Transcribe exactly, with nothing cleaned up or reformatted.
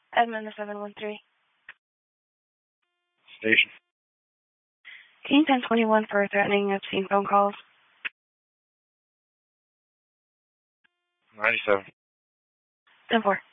Edmund seven one three. Station. King ten twenty-one for threatening obscene phone calls. ninety-seven. ten four.